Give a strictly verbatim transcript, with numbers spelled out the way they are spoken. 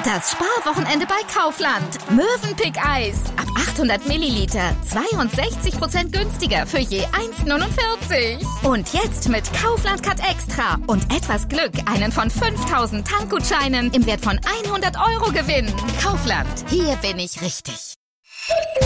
Das Sparwochenende bei Kaufland. Mövenpick Eis. Ab achthundert Milliliter. zweiundsechzig Prozent günstiger für je eins neunundvierzig. Und jetzt mit Kaufland Cut Extra und etwas Glück einen von fünftausend Tankgutscheinen im Wert von hundert Euro gewinnen. Kaufland. Hier bin ich richtig.